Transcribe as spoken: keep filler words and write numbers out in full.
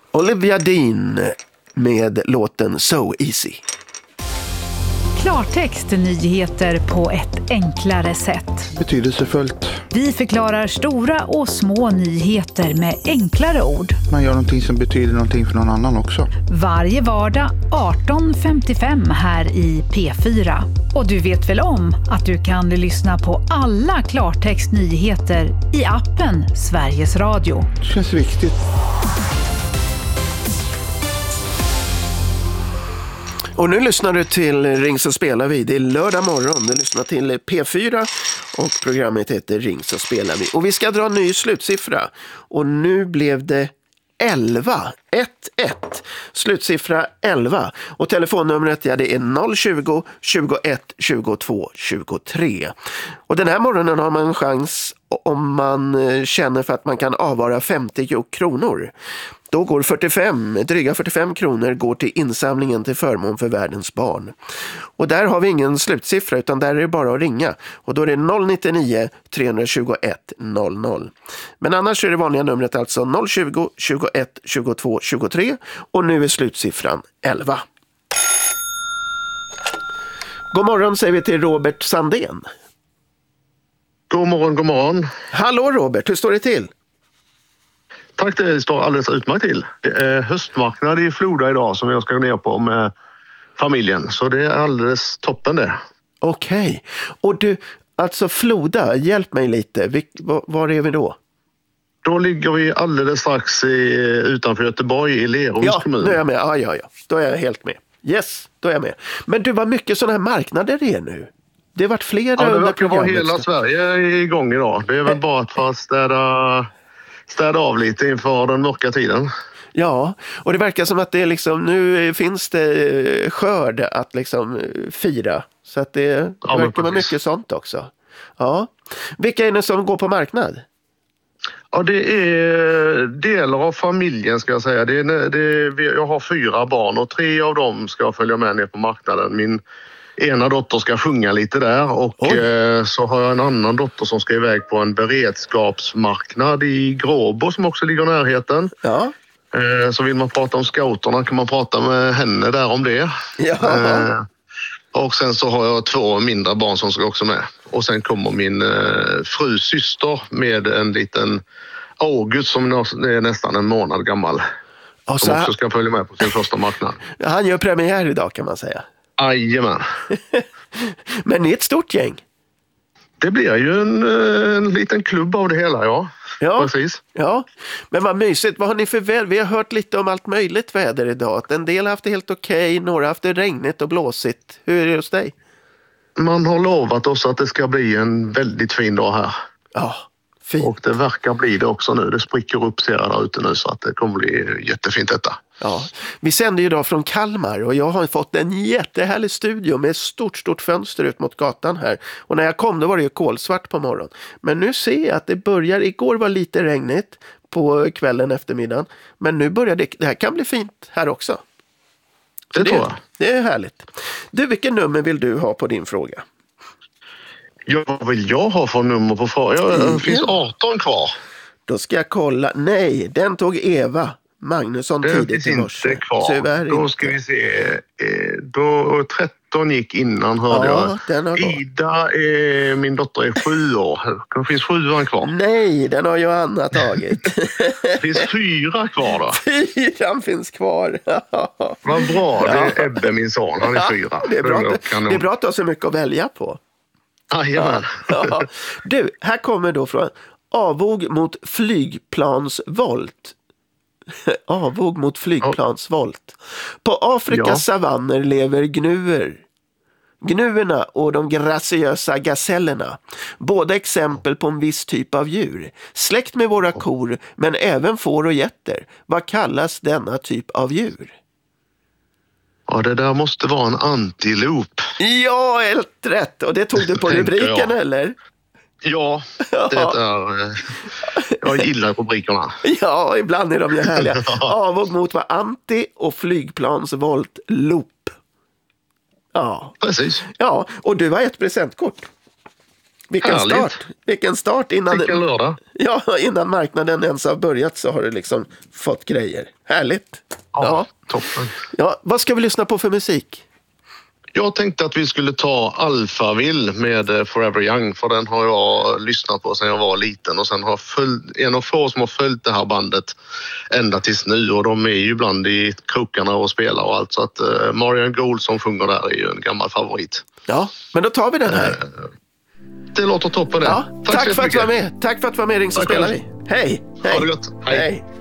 Olivia Dean med låten So Easy. Klartext, nyheter på ett enklare sätt. Betydelsefullt. Vi förklarar stora och små nyheter med enklare ord. Man gör någonting som betyder någonting för någon annan också. Varje vardag arton femtiofem här i P fyra. Och du vet väl om att du kan lyssna på alla Klartext nyheter i appen Sveriges Radio. Det känns viktigt. Och nu lyssnar du till Ring så spelar vi. Det är lördag morgon. Du lyssnar till P fyra och programmet heter Ring så spelar vi. Och vi ska dra en ny slutsiffra. Och nu blev det elva. ett ett. Slutsiffra elva. Och telefonnumret, ja, det är noll tjugo, tjugoett, tjugotvå, tjugotre. Och den här morgonen har man en chans om man känner för att man kan avvara femtio kronor. Då går fyrtiofem, dryga fyrtiofem kronor går till insamlingen till förmån för världens barn. Och där har vi ingen slutsiffra utan där är det bara att ringa. Och då är det noll nittionio, trehundratjugoett, noll noll. Men annars är det vanliga numret alltså noll tjugo, tjugoett, tjugotvå, tjugotre. Och nu är slutsiffran elva. God morgon säger vi till Robert Sandén. God morgon, god morgon. Hallå Robert, hur står det till? Tack, det står alldeles utmärkt till. Det är höstmarknad i Floda idag som jag ska gå ner på med familjen. Så det är alldeles toppen det. Okej. Okay. Och du, alltså Floda, hjälp mig lite. Vi, var, var är vi då? Då ligger vi alldeles strax i, utanför Göteborg i Lerums ja, kommun. Ja, nu är jag med. Ja, ja, ja. Då är jag helt med. Yes, då är jag med. Men du, vad mycket sådana här marknader det är nu. Det har varit flera ja, under det verkar vara programmet. hela Sverige igång idag. Det är väl bara för att städa... städa av lite inför den mörka tiden. Ja, och det verkar som att det är liksom, nu finns det skörd att liksom fira. Så att det, det ja, verkar vara mycket sånt också. Ja. Vilka är det som går på marknad? Ja, det är delar av familjen ska jag säga. Det är, det är, jag har fyra barn och tre av dem ska följa med ner på marknaden. Min ena dotter ska sjunga lite där och eh, så har jag en annan dotter som ska iväg på en beredskapsmarknad i Gråbo som också ligger i närheten. Ja. Eh, så vill man prata om scouterna kan man prata med henne där om det. Ja. Eh, och sen så har jag två mindre barn som ska också med. Och sen kommer min eh, frus syster med en liten August som är nästan en månad gammal. Och som också ska följa med på sin första marknad. Han gör premiär idag kan man säga. Jajamän. Men ni är ett stort gäng. Det blir ju en, en liten klubb av det hela, ja. Ja. Precis. Ja, men vad mysigt. Vad har ni för väder? Vi har hört lite om allt möjligt väder idag. En del har haft det helt okej, okay, några har haft det regnigt och blåsigt. Hur är det hos dig? Man har lovat oss att det ska bli en väldigt fin dag här. Ja, fint. Och det verkar bli det också nu. Det spricker upp ser där ute nu så att det kommer bli jättefint detta. Ja, vi sänder ju idag från Kalmar och jag har fått en jättehärlig studio med stort, stort fönster ut mot gatan här. Och när jag kom då var det ju kolsvart på morgonen. Men nu ser jag att det börjar, igår var lite regnigt på kvällen eftermiddagen. Men nu börjar det, det här kan bli fint här också. Det, det tror jag. Det är härligt. Du, vilken nummer vill du ha på din fråga? Ja, vad vill jag ha för nummer på frågan? Det finns arton kvar. Då ska jag kolla. Nej, den tog Eva Magnusson det tidigt i morse. Det finns inte kvar. Tyvärr då inte. ska vi se. Då, tretton gick innan hörde ja, jag. Den har Ida, är, min dotter är sju år. Det finns sjuan kvar. Nej, den har ju Anna tagit. Det finns fyra kvar då. Fyran finns kvar. Vad bra, det är Ebbe, min son. Han är fyra. Det är bra, det, det är bra att du har så mycket att välja på. Jajamän. Ja. Du, här kommer då från avvåg mot flygplansvolt. Avvåg mot flygplansvolt. På Afrikas ja. savanner lever gnuer. Gnuerna och de graciösa gasellerna. Båda exempel på en viss typ av djur. Släkt med våra kor, men även får och getter. Vad kallas denna typ av djur? Ja, det där måste vara en antilop. Ja, helt rätt. Och det tog du på rubriken, eller? Ja, det är... Jag gillar rubrikerna. Ja, ibland är de ju härliga. Avvåg mot var anti- och flygplansvolt loop. Ja. Precis. Ja, och du har ett presentkort. Vilken Härligt. start. Vilken start innan, Vilken lördag. ja, innan marknaden ens har börjat så har du liksom fått grejer. Härligt. Ja, Ja. toppen. Ja, vad ska vi lyssna på för musik? Jag tänkte att vi skulle ta Alphaville med Forever Young, för den har jag lyssnat på sedan jag var liten och sen har följt, en av få som har följt det här bandet ända tills nu, och de är ju ibland i krokarna och spelar och allt, så att uh, Marianne Gould som sjunger där är ju en gammal favorit. Ja, men då tar vi den här. Det låter toppen det. Ja, tack, så för att du var mycket. med. Tack för att du var med i Ring så Tack spelar själv. vi. Hej. Hej. Ha det gott. Hej. Hej.